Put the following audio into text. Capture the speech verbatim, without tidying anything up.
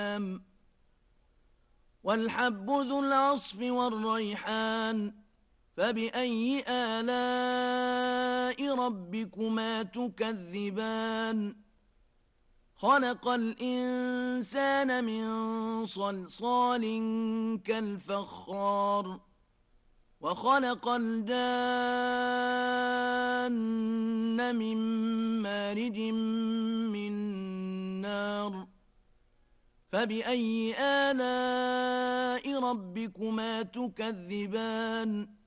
والحب ذو العصف والريحان فبأي آلاء ربكما تكذبان خلق الإنسان من صلصال كالفخار وخلق الجان من مارج من نار فبأي آلاء ربكما تكذبان